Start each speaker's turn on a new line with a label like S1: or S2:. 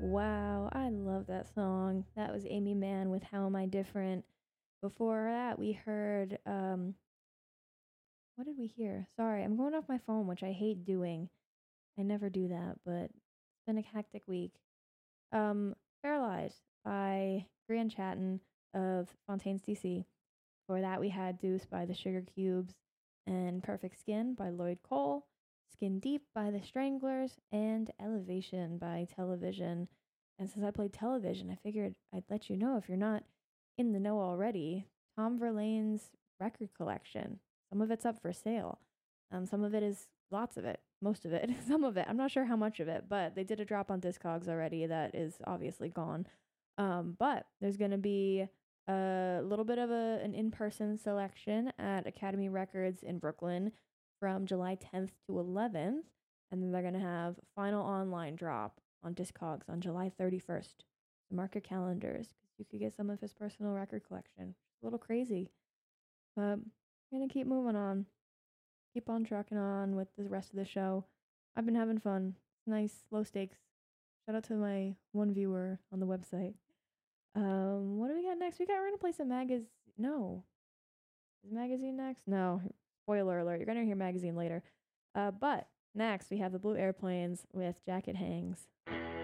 S1: Wow, I love that song. That was Amy Mann with How Am I Different. Before that, we heard what did we hear? Sorry, I'm going off my phone, which I hate doing. I never do that, but it's been a hectic week. Paralyzed by Gran Chatton of Fontaines DC. For that, we had Deuce by the Sugar Cubes and Perfect Skin by Lloyd Cole, Skin Deep by the Stranglers, and Elevation by Television. And since I played Television, I figured I'd let you know if you're not in the know already. Tom Verlaine's record collection. Some of it's up for sale. Some of it is lots of it, most of it, some of it. I'm not sure how much of it, but they did a drop on Discogs already that is obviously gone. But there's going to be a little bit of an in-person selection at Academy Records in Brooklyn from July 10th to 11th, and then they're going to have final online drop on Discogs on July 31st. So mark your calendars because you could get some of his personal record collection. A little crazy, but I'm going to keep moving on. Keep on trucking on with the rest of the show. I've been having fun. Nice, low stakes. Shout out to my one viewer on the website. What do we got next? We're gonna play some magazine. No, is magazine next? No. Spoiler alert. You're gonna hear magazine later. But next we have the Blue Airplanes with Jacket Hangs.